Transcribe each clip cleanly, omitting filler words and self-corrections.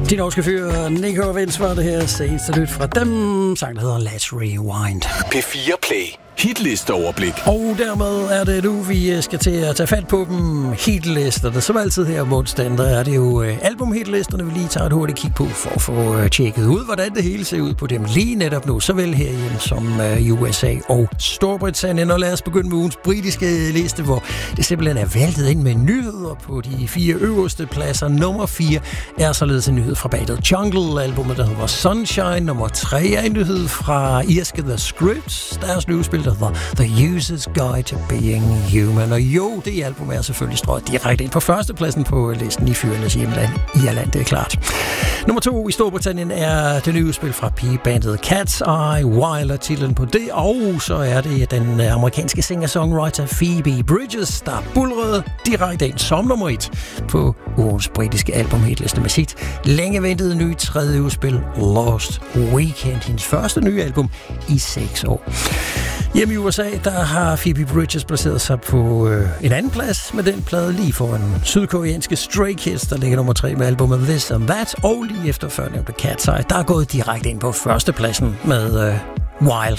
De norske fyre, Nico og Vince, var det her seneste nyt fra dem. Sang, der hedder Let's Rewind. P4 Play. Hitlisteoverblik. Og dermed er det nu, vi skal til at tage fat på dem. Hitlisterne. Som altid her om onsdagen, der er det jo albumhitlisterne, vi lige tager et hurtigt kig på, for at få tjekket ud, hvordan det hele ser ud på dem lige netop nu, såvel herhjemme som i USA og Storbritannien. Og lad os begynde med ugens britiske liste, hvor det simpelthen er væltet ind med nyheder på de 4 øverste pladser. Nummer 4 er således en nyhed fra bandet Jungle, albumet der hedder Sunshine. Nummer 3 er en nyhed fra irske The Scripts, deres nye spil, der hedder The User's Guide to Being Human. Og jo, det album er selvfølgelig strøget direkte ind på førstepladsen på listen i fyrenes hjemland Irland, det er klart. Nummer 2 i Storbritannien er det nye spil fra pigebandet Cat's Eye, Wild er titlen på det, og så er det den amerikanske singer-songwriter Phoebe Bridgers, der bulrede direkte ind som nummer 1 på ugens britiske albumhitliste med sit længe ventede nye tredje udspil Lost Weekend, hendes første nye album i 6 år. Hjemme i USA, der har Phoebe Bridgers placeret sig på en anden plads med den plade lige foran sydkoreanske Stray Kids, der ligger nummer 3 med albumet This and That, og lige efter førnævnte Cat's Eye, der er gået direkte ind på førstepladsen med Wild.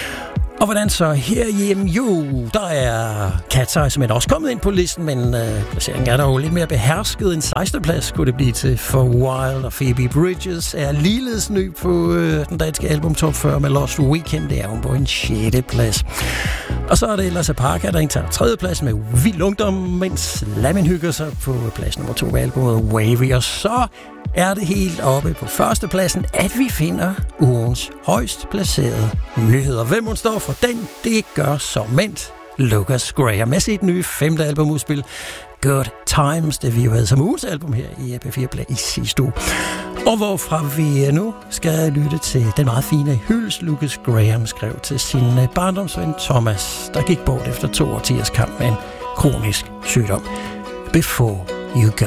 Og hvordan så herhjemme? Jo, der er Cat's Eye, som er også kommet ind på listen, men placeringen er der jo lidt mere behersket. En 16. plads skulle det blive til for Wild, og Phoebe Bridgers er ligeledes ny på den danske album Top 40 med Lost Weekend. Det er hun på en 6. plads. Og så er det ellers Parker, der indtager 3. plads med Vild Ungdom, mens Lamin hygger sig på plads nummer 2 med albumet Wavy. Og så er det helt oppe på førstepladsen, at vi finder ugens højst placerede nyheder. Hvem hun står for den, det gør såmænd Lucas Graham med sit nye 5. albumudspil Good Times, det vi jo havde som ugens album her i P4 Play i sidste uge. Og hvorfra vi nu skal lytte til den meget fine hyldest, Lucas Graham skrev til sin barndomsven Thomas, der gik bort efter 2 årtiers kamp med en kronisk sygdom. Before you go.